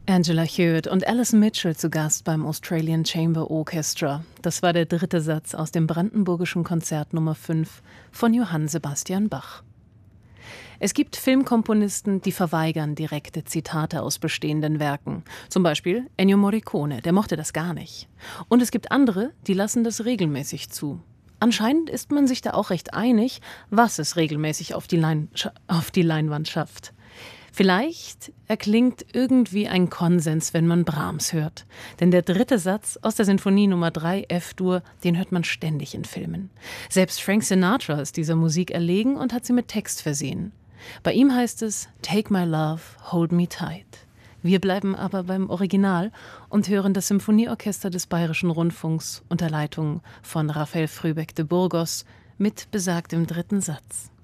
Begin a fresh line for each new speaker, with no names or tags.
Angela Hewitt und Alison Mitchell zu Gast beim Australian Chamber Orchestra. Das war der dritte Satz aus dem Brandenburgischen Konzert Nummer 5 von Johann Sebastian Bach. Es gibt Filmkomponisten, die verweigern direkte Zitate aus bestehenden Werken. Zum Beispiel Ennio Morricone, der mochte das gar nicht. Und es gibt andere, die lassen das regelmäßig zu. Anscheinend ist man sich da auch recht einig, was es regelmäßig auf die Leinwand schafft. Vielleicht erklingt irgendwie ein Konsens, wenn man Brahms hört. Denn der dritte Satz aus der Sinfonie Nummer 3 F-Dur, den hört man ständig in Filmen. Selbst Frank Sinatra ist dieser Musik erlegen und hat sie mit Text versehen. Bei ihm heißt es Take my love, hold me tight. Wir bleiben aber beim Original und hören das Symphonieorchester des Bayerischen Rundfunks unter Leitung von Raphael Frühbeck de Burgos mit besagtem dritten Satz.